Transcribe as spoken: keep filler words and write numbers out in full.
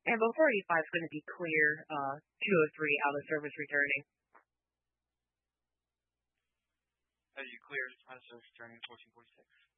And both four eighty-five is going to be clear, uh, two oh three out of service returning. As you clear, out of service returning fourteen forty-six.